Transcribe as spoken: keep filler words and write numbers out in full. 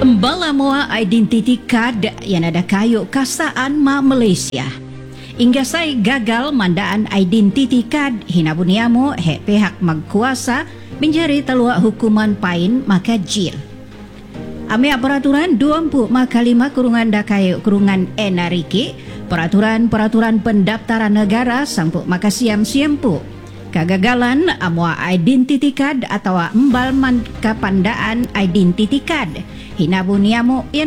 Embalamoa identity card yang ada kayu kasaan ma Malaysia. Hingga saya gagal mandaan identity card hinabuniamo he pihak magkuasa menjadi telua hukuman pain maka jil. Ame peraturan dua puluh maka lima kurungan dakayu kurungan enariki peraturan-peraturan pendaftaran negara sampuk maka siam-siampu. Kegagalan amua identity card atau embal man kapandaan identity card hinabuniamo